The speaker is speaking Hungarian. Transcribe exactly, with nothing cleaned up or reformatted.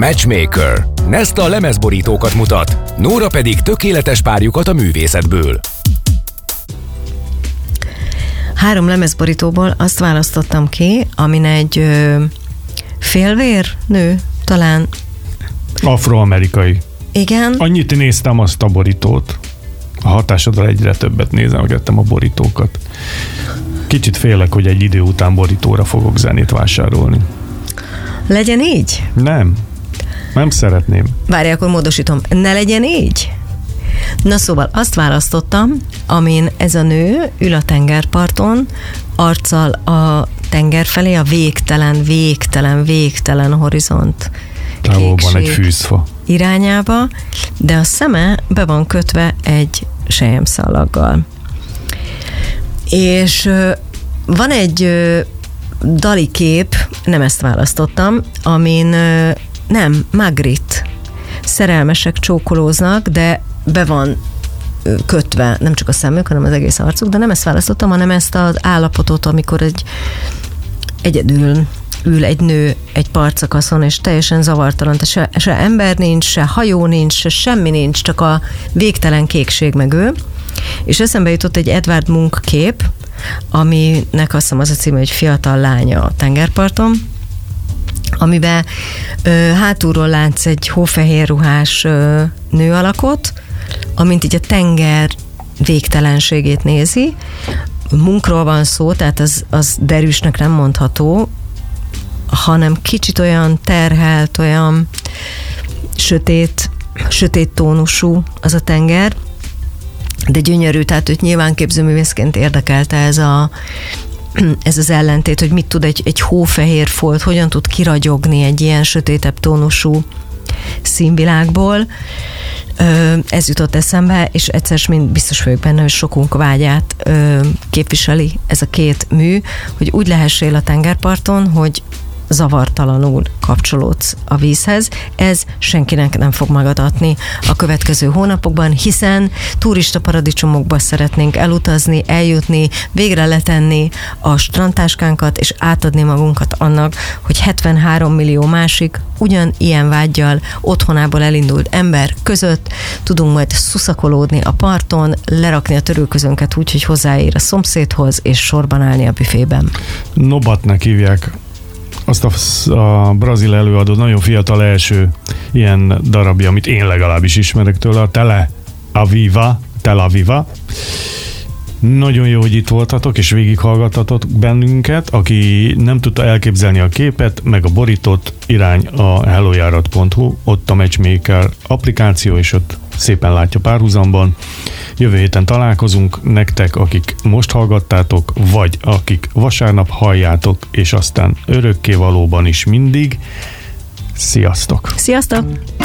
Matchmaker. Nesta lemezborítókat mutat, Nóra pedig tökéletes párjukat a művészetből. Három lemezborítóból azt választottam ki, amin egy ö, félvér nő, talán. Afroamerikai. Igen. Annyit néztem azt a borítót. A hatásodra egyre többet nézegettem a borítókat. Kicsit félek, hogy egy idő után borítóra fogok zenét vásárolni. Legyen így? Nem. Nem szeretném. Várj, akkor módosítom. Ne legyen így? Na szóval azt választottam, amin ez a nő ül a tengerparton, arccal a tenger felé, a végtelen, végtelen, végtelen horizont. Távolban egy fűzfa irányába, de a szeme be van kötve egy selyemszalaggal. És van egy dali kép, nem ezt választottam, amin nem, Magritte. Szerelmesek csókolóznak, de be van kötve, nem csak a szemük, hanem az egész arcuk, de nem ezt választottam, hanem ezt az állapotot, amikor egy egyedül ül egy nő egy partszakaszon, és teljesen zavartalan, se, se ember nincs, se hajó nincs, se semmi nincs, csak a végtelen kékség meg ő. És eszembe jutott egy Edvard Munch kép, aminek azt hiszem az a címe, hogy Fiatal lánya a tengerparton, amiben ö, hátulról látsz egy hófehér ruhás ö, nő alakot, amint így a tenger végtelenségét nézi. Munchról van szó, tehát az, az derűsnek nem mondható, hanem kicsit olyan terhelt, olyan sötét, sötét tónusú az a tenger, de gyönyörű, tehát őt nyilván képzőművészként érdekelte ez a ez az ellentét, hogy mit tud egy, egy hófehér folt, hogyan tud kiragyogni egy ilyen sötétebb tónusú színvilágból. Ez jutott eszembe, és egyszer mind biztos vagyok benne, hogy sokunk vágyát képviseli ez a két mű, hogy úgy lehessél a tengerparton, hogy zavartalanul kapcsolódsz a vízhez. Ez senkinek nem fog megadatni a következő hónapokban, hiszen turista paradicsomokba szeretnénk elutazni, eljutni, végre letenni a strandtáskánkat, és átadni magunkat annak, hogy hetvenhárom millió másik ugyanilyen vággyal otthonából elindult ember között tudunk majd szuszakolódni a parton, lerakni a törülközönket úgy, hogy hozzáér a szomszédhoz, és sorban állni a büfében. Nobatnak hívják azt a, a brazil előadó, nagyon fiatal első ilyen darabja, amit én legalábbis ismerek tőle, a Tel Aviva, Tel Aviva. Nagyon jó, hogy itt voltatok, és végighallgattatok bennünket. Aki nem tudta elképzelni a képet, meg a borítót, irány a hellojárat pont hu, ott a Matchmaker applikáció, és ott szépen látja párhuzamban. Jövő héten találkozunk, nektek, akik most hallgattátok, vagy akik vasárnap halljátok, és aztán örökkévalóban is mindig. Sziasztok! Sziasztok!